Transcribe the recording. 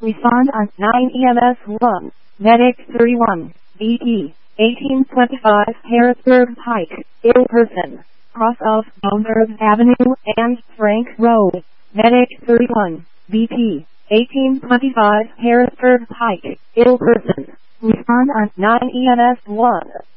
Respond on 9 EMS 1. Medic 31. BP 1825 Harrisburg Pike. Ill person. Cross of Bounders Avenue and Frank Road. Medic 31. BP 1825 Harrisburg Pike. Ill person. Respond on 9 EMS 1.